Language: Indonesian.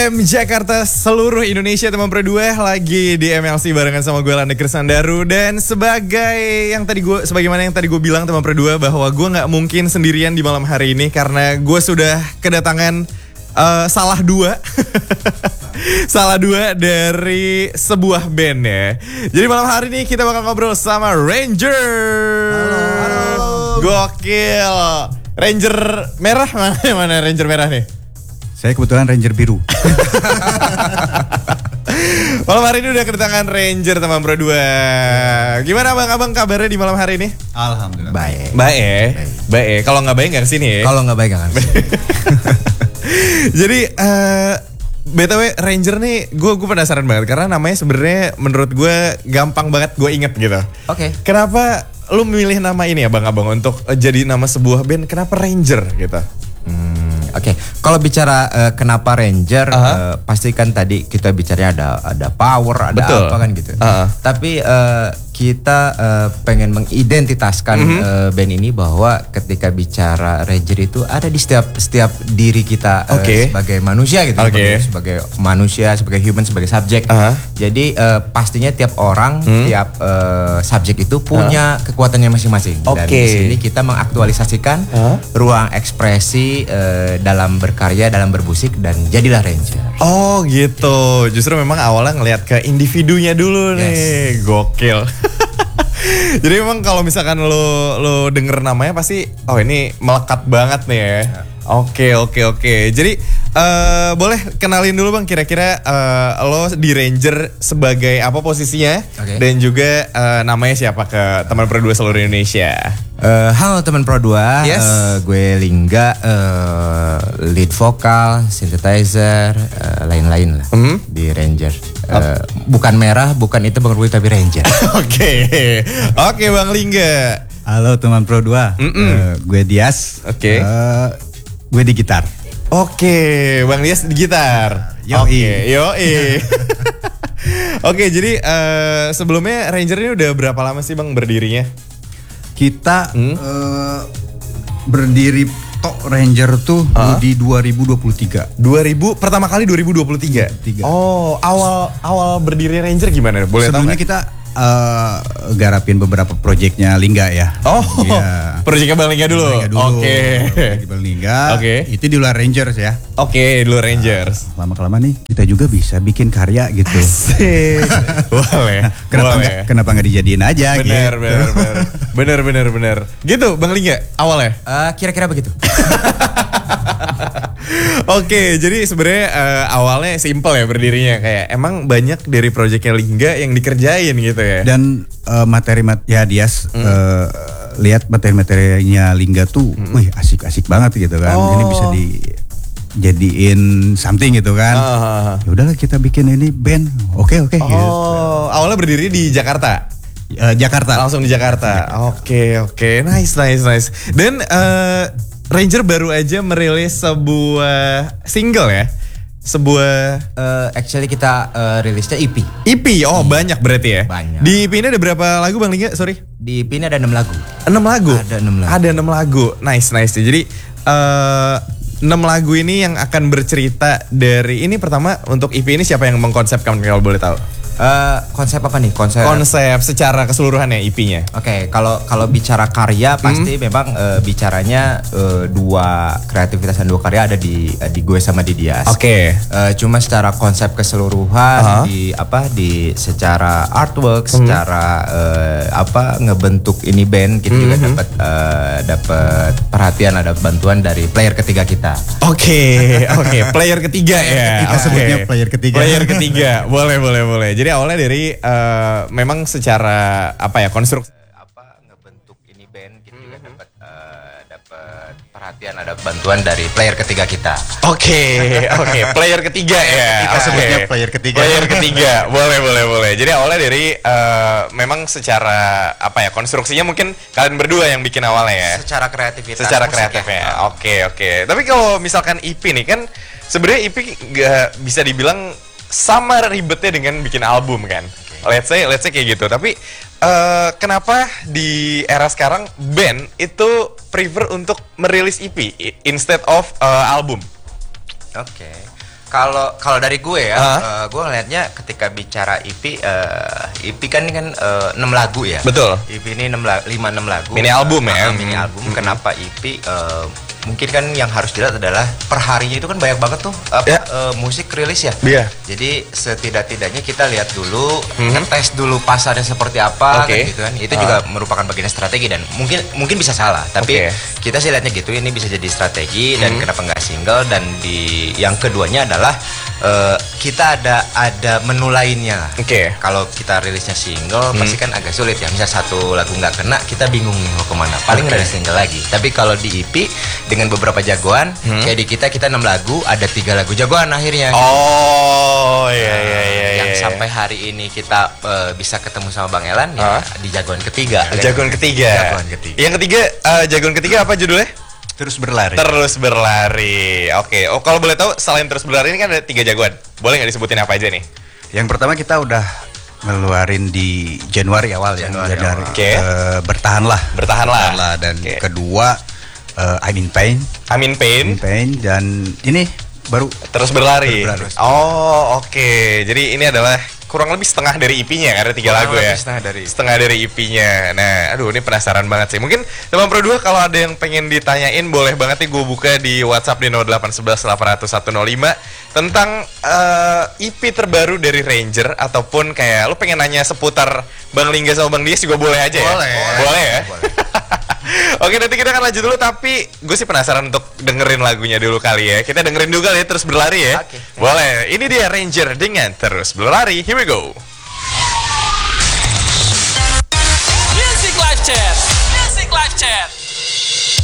Jakarta, seluruh Indonesia, teman berdua lagi di MLC barengan sama gue Landa Krisandaru. Dan sebagaimana yang tadi gue bilang teman berdua, bahwa gue nggak mungkin sendirian di malam hari ini karena gue sudah kedatangan salah dua dari sebuah band ya. Jadi malam hari ini kita bakal ngobrol sama Ranger. Halo. Gokil. Ranger merah mana Ranger merah nih? Saya kebetulan Ranger biru. Malam hari ini udah kedatangan Ranger teman berdua. Gimana abang kabarnya di malam hari ini? Alhamdulillah. Baik. Kalau nggak baik nggak kesini ya? Kalau nggak baik nggak kesini. Jadi BTW Ranger nih, gue penasaran banget karena namanya sebenarnya menurut gue gampang banget gue inget gitu. Oke. Kenapa lu memilih nama ini abang untuk jadi nama sebuah band? Kenapa Ranger gitu? Oke. Kalau bicara kenapa Ranger, pasti kan tadi kita bicaranya ada power, ada Betul. apa kan gitu. Tapi kita pengen mengidentitaskan band ini bahwa ketika bicara Ranger itu ada di setiap diri kita sebagai manusia gitu. Sebagai manusia, sebagai human, sebagai subjek. Jadi pastinya tiap orang, tiap subjek itu punya kekuatannya masing-masing. Dan di sini kita mengaktualisasikan ruang ekspresi dalam berkarya, dalam bermusik, dan jadilah Ranger. Oh gitu. Justru memang awalnya ngelihat ke individunya dulu nih. Gokil. Jadi memang kalau misalkan lo denger namanya pasti ini melekat banget nih ya. Oke. Jadi boleh kenalin dulu bang, kira-kira lo di Ranger sebagai apa posisinya? Dan juga namanya siapa ke teman berdua seluruh Indonesia? Halo teman Pro 2, gue Lingga, lead vokal, synthesizer, lain-lain lah di Ranger. Bukan merah, bukan itu Bang Rui, tapi Ranger. Oke Bang Lingga. Halo teman Pro 2, gue Dias. Gue di gitar. Oke, Bang Dias di gitar. Yoi. Oke, jadi sebelumnya Ranger ini udah berapa lama sih Bang berdirinya? Kita berdiri Ranger tuh di 2023. Pertama kali 2023. Oh, awal berdiri Ranger gimana? Boleh tahu? Sebelumnya kita garapin beberapa proyeknya Lingga ya. Proyeknya Bang Lingga dulu. Oke. Bang Lingga. Itu di luar Rangers ya. Di luar Rangers. Lama-kelamaan nih kita juga bisa bikin karya gitu. Asik. Boleh. Kenapa nggak dijadiin aja? Bener. Gitu Bang Lingga awalnya. Kira-kira begitu. Jadi sebenarnya awalnya simple ya berdirinya, kayak emang banyak dari proyeknya Lingga yang dikerjain gitu ya. Dan Dias lihat materi-materinya Lingga tuh, wih asik-asik banget gitu kan. Ini bisa dijadiin something gitu kan. Ya udahlah kita bikin ini band. Oke. Gitu. Awalnya berdiri di Jakarta. Jakarta. Langsung di Jakarta. Oke. Nice. Dan Ranger baru aja merilis sebuah single ya. Actually kita rilisnya EP. Banyak berarti ya. Banyak. Di EP ini ada berapa lagu Bang Lingga? Sorry. Di EP ini ada 6 lagu. 6 lagu? Ada 6 lagu. Nice. Jadi 6 lagu ini yang akan bercerita dari ini. Pertama untuk EP ini siapa yang mengkonsepkan kalau boleh tahu? Konsep apa nih? Konsep secara keseluruhannya EP-nya. Kalau bicara karya pasti memang bicaranya dua kreativitas dan dua karya ada di gue sama di Dias. Cuma secara konsep keseluruhan di secara artwork, secara ngebentuk ini band kita juga dapat perhatian, ada bantuan dari player ketiga kita. Player ketiga ya. Kita sebutnya player ketiga. Player ketiga. Boleh. Jadi awalnya dari memang secara konstruksi ngebentuk ini band kita juga dapat perhatian, ada bantuan dari player ketiga kita. Player ketiga ya. Kita sebutnya player ketiga. Player ketiga. Boleh. Jadi awalnya dari memang secara konstruksinya mungkin kalian berdua yang bikin awalnya ya. Secara kreativitas. Ya. Oke. Tapi kalau misalkan EP nih kan sebenarnya EP nggak bisa dibilang sama ribetnya dengan bikin album kan. Let's say kayak gitu. Tapi kenapa di era sekarang band itu prefer untuk merilis EP instead of album? Kalau dari gue ya, gue ngelihatnya ketika bicara EP, EP kan ini kan 6 lagu ya. Betul. EP ini 5-6 lagu. Mini album ya. Mini album. Kenapa EP? Mungkin kan yang harus dilihat adalah perharinya itu kan banyak banget tuh musik rilis ya. Iya. Jadi setidak-tidaknya kita lihat dulu, ngetes dulu pasarnya seperti apa, kan gitu kan. Itu juga merupakan bagian strategi dan mungkin bisa salah, tapi kita sih lihatnya gitu. Ini bisa jadi strategi dan kenapa nggak single, dan di yang keduanya adalah kita ada menu lainnya. Kalau kita rilisnya single pasti kan agak sulit ya. Misal satu lagu nggak kena, kita bingung nih mau kemana. Paling rilis single lagi. Tapi kalau di EP dengan beberapa jagoan, kayak di kita 6 lagu, ada 3 lagu jagoan akhirnya. Oh iya. Yang sampai hari ini kita bisa ketemu sama Bang Elan ya di jagoan ketiga. Jagoan ketiga. Yang ketiga, jagoan ketiga apa judulnya? Terus berlari. Terus berlari. Oke. Oh, kalau boleh tahu selain terus berlari ini kan ada 3 jagoan. Boleh nggak disebutin apa aja nih? Yang pertama kita udah ngeluarin di Januari awal ya. Bertahanlah. Dan kedua I'm in Pain. Dan ini baru Terus berlari. Oh, oke. Jadi ini adalah kurang lebih setengah dari EP-nya, ada 3 lagu ya. Setengah dari EP-nya. Nah, aduh ini penasaran banget sih. Mungkin teman Pro 2 kalau ada yang pengen ditanyain boleh banget nih, gue buka di WhatsApp di 0811 800 105 tentang EP terbaru dari Ranger, ataupun kayak lu pengen nanya seputar Bang Lingga sama Bang Dias juga boleh aja ya. Boleh ya. Oke, nanti kita akan lanjut dulu, tapi gue sih penasaran untuk dengerin lagunya dulu kali ya. Kita dengerin dulu kali ya, Terus Berlari ya. Boleh. Ini dia Ranger dengan Terus Berlari. Here we go.